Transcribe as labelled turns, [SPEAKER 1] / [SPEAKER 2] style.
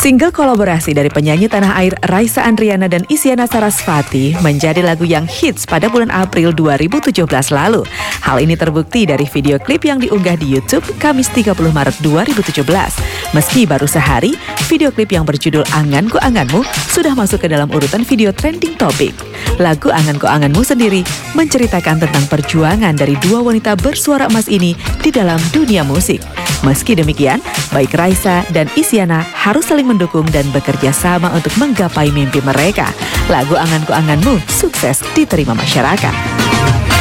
[SPEAKER 1] Single kolaborasi dari penyanyi tanah air Raisa Andriana dan Isyana Sarasvati menjadi lagu yang hits pada bulan April 2017 lalu. Hal ini terbukti dari video klip yang diunggah di YouTube Kamis 30 Maret 2017. Meski baru sehari, video klip yang berjudul Anganku Anganmu sudah masuk ke dalam urutan video trending topik. Lagu Anganku Anganmu sendiri menceritakan tentang perjuangan dari dua wanita bersuara emas ini di dalam dunia musik. Meski demikian, baik Raisa dan Isyana harus saling mendukung dan bekerja sama untuk menggapai mimpi mereka. Lagu Anganku Anganmu sukses diterima masyarakat.